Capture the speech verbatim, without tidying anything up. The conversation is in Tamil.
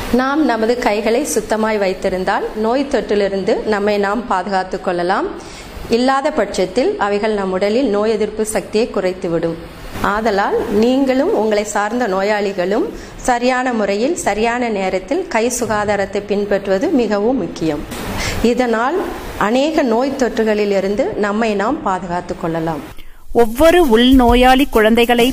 நாம் நமது கைகளை சுத்தமாய் வைத்திருந்தால் நோய் தொற்றிலிருந்து நம்மை நாம் பாதுகாத்துக் கொள்ளலாம். இல்லாத பட்சத்தில் அவைகள் நம் உடலில் நோய் எதிர்ப்பு சக்தியை குறைத்துவிடும். ஆதலால் நீங்களும் உங்களை சார்ந்த நோயாளிகளும் சரியான முறையில் சரியான நேரத்தில் கை சுகாதாரத்தை பின்பற்றுவது மிகவும் முக்கியம். இதனால் அநேக நோய் தொற்றுகளிலிருந்து நம்மை நாம் பாதுகாத்துக் கொள்ளலாம். ஒவ்வொரு உள்நோயாளி குழந்தைகளை